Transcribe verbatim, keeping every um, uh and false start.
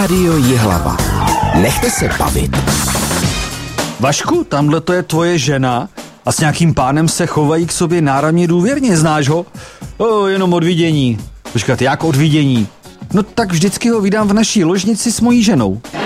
Rádio Jihlava. Nechte se bavit. Vašku, tamhle to je tvoje žena a s nějakým pánem se chovají k sobě náramně důvěrně, znáš ho? O, jenom od vidění. Počkat, jak od vidění? No tak vždycky ho vydám v naší ložnici s mojí ženou.